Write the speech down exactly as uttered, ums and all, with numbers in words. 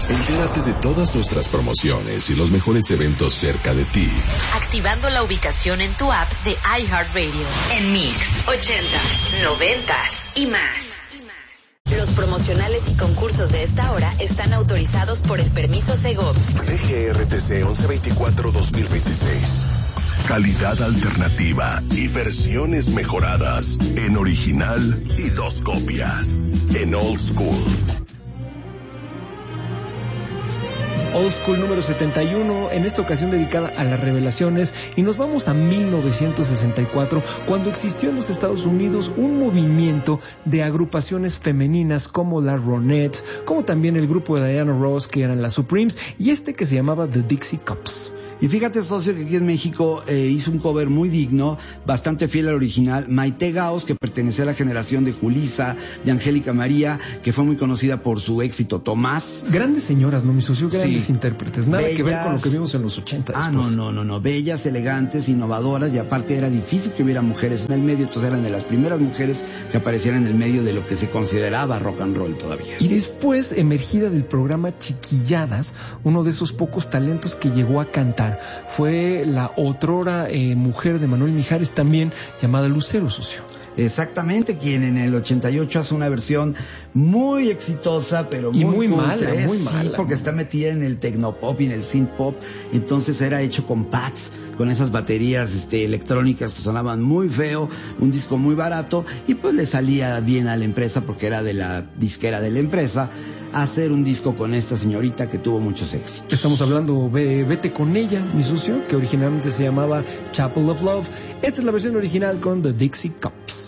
Entérate de todas nuestras promociones y los mejores eventos cerca de ti. Activando la ubicación en tu app de iHeartRadio. En Mix, ochentas, noventas y más. Los promocionales y concursos de esta hora están autorizados por el permiso Segov. D G R T C once veinticuatro dos mil veintiséis. Calidad alternativa y versiones mejoradas en original y dos copias en Old School. Old School número setenta y uno, en esta ocasión dedicada a las revelaciones, y nos vamos a mil novecientos sesenta y cuatro, cuando existió en los Estados Unidos un movimiento de agrupaciones femeninas como las Ronettes, como también el grupo de Diana Ross, que eran las Supremes, y este que se llamaba The Dixie Cups. Y fíjate, socio, que aquí en México eh, hizo un cover muy digno, bastante fiel al original, Maite Gaos, que pertenecía a la generación de Julissa, de Angélica María, que fue muy conocida por su éxito Tomás. Grandes señoras, ¿no, mi socio? Grandes Sí. intérpretes. Nada Bellas. que ver con lo que vimos en los ochenta. Ah, no, no, no, no. Bellas, elegantes, innovadoras, y aparte era difícil que hubiera mujeres en el medio, entonces eran de las primeras mujeres que aparecieran en el medio de lo que se consideraba rock and roll todavía. Y después, emergida del programa Chiquilladas, uno de esos pocos talentos que llegó a cantar fue la otrora eh, mujer de Manuel Mijares, también llamada Lucero, socio. Exactamente, quien en el ochenta y ocho hace una versión muy exitosa, pero muy, y muy culta, mala, ¿eh? muy Sí, mala. porque está metida en el tecnopop y en el synth pop, entonces era hecho con pads, con esas baterías este, electrónicas que sonaban muy feo, un disco muy barato, y pues le salía bien a la empresa, porque era de la disquera de la empresa, hacer un disco con esta señorita que tuvo muchos éxitos. Estamos hablando de Vete con ella, mi socio, que originalmente se llamaba Chapel of Love. Esta es la versión original con The Dixie Cups.